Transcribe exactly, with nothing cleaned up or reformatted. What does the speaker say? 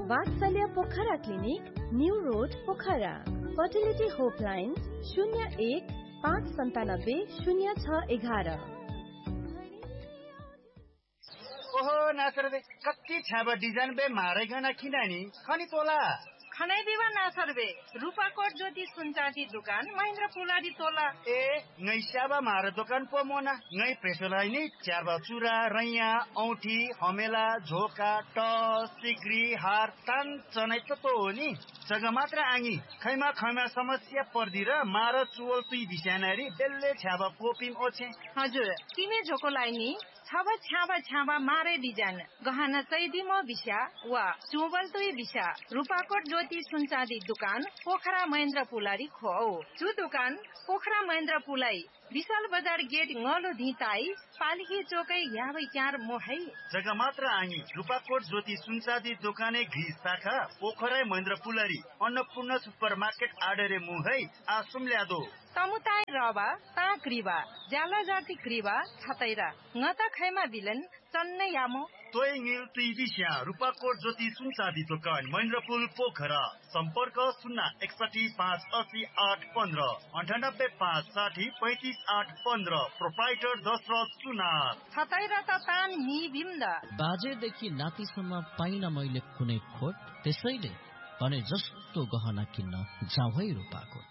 वात्सल्य Pokhara clinic, new road Pokhara. Fertility होपलाइन शून्य एक पाँच सन्तानब्बे शून्य छ एघार। ओहो नासर बे कति छाबा डिजाइन बे मारे गना किनानी खनी तोला खनाई देवा नासर बे रूपाकोट ज्योति सुनचाँदी दुकान महेन्द्र पुलाडी तोला ए ngै स्याबा मारे दोकान पो मोना ngै प्रेसलाई नि च्याबा चुरा रैया औठी हमेला झोका टस सिक्री हार तान चनै त तो हो नि जग्गा मात्र आङी खैमा खैमा समस्या पर्दी र मार चुवल तुई बिसानारी बेल्ले छ्याबा पोपिम ओछे हजुर किने झोको लाइनी छाबा छ्याबा छ्याबा मारे डिजाइन गहना चैदी म बिस्या वा चुवल तुई बिसा रूपाकोट ज्योति सुनचाँदी दुकान पोखरा महेन्द्र पुलारी खो चु दुकान पोखरा महेन्द्र पुलाई विशाल बजार गेट ngलो धिताई पालिके चोकै याबै चार मोहै जग्गा मात्र आङी रूपाकोट ज्योति सुनचाँदी दोकाने घि शाखा पोखरा महेन्द्र पुलारी अन्नपूर्ण सुपर मार्केट आडरे मुहै आसुम ल्यादो समुदाय रवा ता क्रिवा ज्याला जाति क्रिवा छतैरा ngata खैमा बिलन चन्ने यामो तोय ङिल तुई बिस्या रूपाकोट ज्योति सुनचाँदी दोकान महेन्द्रपुल पोखरा सम्पर्क शून्य एकसठी पाँच असी आठ पन्ध्र अन्ठानब्बे पाँच साठी पैँतिस आठ पन्ध्र प्रोप्राइटर दशरथ सुनार छतैरा त तान नि बिम्द बाजेदेखि नातिसम्म पाइन मैले कुनै खोट त्यसैले भने जस्तो गहना किन्न जाऊ है रूपाकोट